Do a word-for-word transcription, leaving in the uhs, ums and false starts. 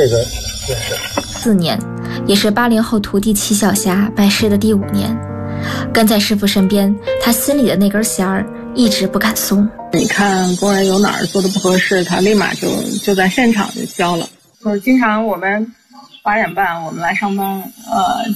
这个也是四年，也是八零后徒弟齐小霞拜师的第五年。跟在师傅身边，他心里的那根弦儿一直不敢松。 你看工人有哪儿做的不合适，他立马就就在现场就教了。就是经常我们八点半我们来上班，呃，